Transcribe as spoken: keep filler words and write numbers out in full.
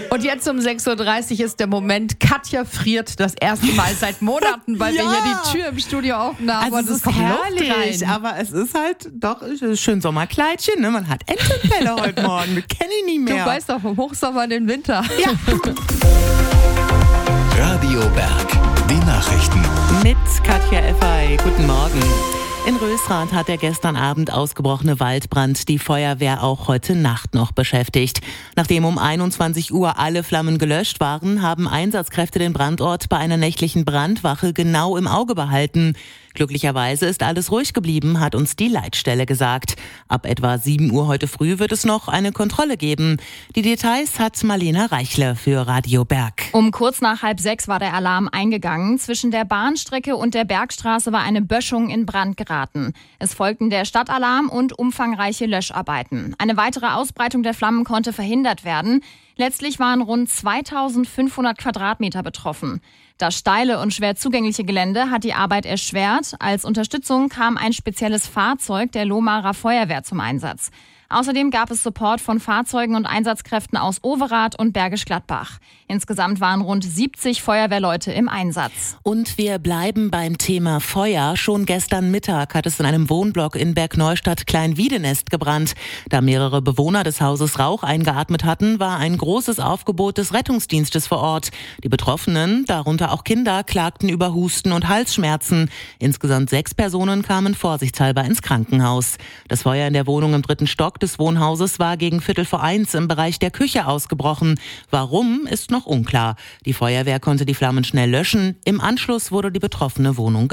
Und jetzt um sechs Uhr dreißig ist der Moment, Katja friert das erste Mal seit Monaten, weil Ja. wir hier die Tür im Studio offen haben. Also und es es ist kommt Luft herrlich, rein. aber es ist halt doch ein schön Sommerkleidchen. Ne? Man hat Entenpelle heute Morgen, das kenne ich nicht Du mehr. weißt doch, vom Hochsommer in den Winter. Ja. Radio Berg, die Nachrichten. Mit Katja Effay. Guten Morgen. In Rösrath hat der gestern Abend ausgebrochene Waldbrand die Feuerwehr auch heute Nacht noch beschäftigt. Nachdem um einundzwanzig Uhr alle Flammen gelöscht waren, haben Einsatzkräfte den Brandort bei einer nächtlichen Brandwache genau im Auge behalten. Glücklicherweise ist alles ruhig geblieben, hat uns die Leitstelle gesagt. Ab etwa sieben Uhr heute früh wird es noch eine Kontrolle geben. Die Details hat Marlena Reichle für Radio Berg. Um kurz nach halb sechs war der Alarm eingegangen. Zwischen der Bahnstrecke und der Bergstraße war eine Böschung in Brand geraten. Es folgten der Stadtalarm und umfangreiche Löscharbeiten. Eine weitere Ausbreitung der Flammen konnte verhindert werden. Letztlich waren rund zweitausendfünfhundert Quadratmeter betroffen. Das steile und schwer zugängliche Gelände hat die Arbeit erschwert. Als Unterstützung kam ein spezielles Fahrzeug der Lohmarer Feuerwehr zum Einsatz. Außerdem gab es Support von Fahrzeugen und Einsatzkräften aus Overath und Bergisch Gladbach. Insgesamt waren rund siebzig Feuerwehrleute im Einsatz. Und wir bleiben beim Thema Feuer. Schon gestern Mittag hat es in einem Wohnblock in Bergneustadt Kleinwiedenest gebrannt. Da mehrere Bewohner des Hauses Rauch eingeatmet hatten, war ein großes Aufgebot des Rettungsdienstes vor Ort. Die Betroffenen, darunter auch Kinder, klagten über Husten und Halsschmerzen. Insgesamt sechs Personen kamen vorsichtshalber ins Krankenhaus. Das Feuer in der Wohnung im dritten Stock des Wohnhauses war gegen Viertel vor eins im Bereich der Küche ausgebrochen. Warum, ist noch unklar. Die Feuerwehr konnte die Flammen schnell löschen. Im Anschluss wurde die betroffene Wohnung